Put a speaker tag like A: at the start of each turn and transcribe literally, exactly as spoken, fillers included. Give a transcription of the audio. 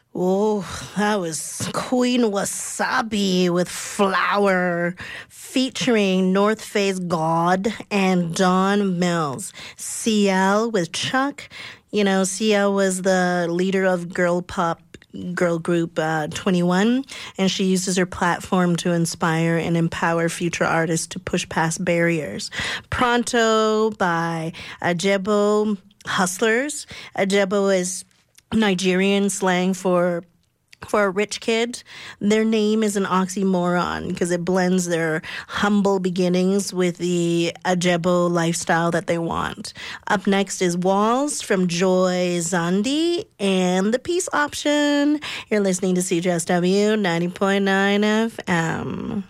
A: Oh, that was Queen Wasabi with Flower featuring North Face God and Don Mills. C L with Chuck. You know, C L was the leader of girl pop girl group uh, twenty-one, and she uses her platform to inspire and empower future artists to push past barriers. Pronto by Ajebo Hustlers. Ajebo is Nigerian slang for for a rich kid. Their name is an oxymoron because it blends their humble beginnings with the Ajebo lifestyle that they want. Up next is Walls from Joy Zandi and the Peace Option. You're listening to C J S W ninety point nine F M.